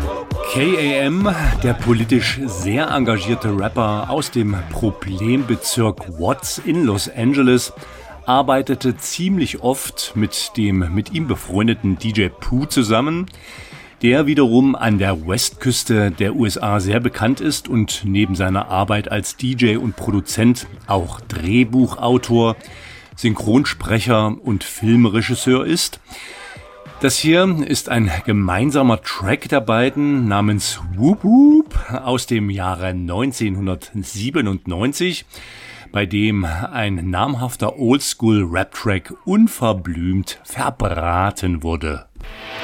KAM, der politisch sehr engagierte Rapper aus dem Problembezirk Watts in Los Angeles, arbeitete ziemlich oft mit dem mit ihm befreundeten DJ Pooh zusammen, der wiederum an der Westküste der USA sehr bekannt ist und neben seiner Arbeit als DJ und Produzent auch Drehbuchautor, Synchronsprecher und Filmregisseur ist. Das hier ist ein gemeinsamer Track der beiden namens Whoop Whoop aus dem Jahre 1997, bei dem ein namhafter Oldschool-Rap-Track unverblümt verbraten wurde.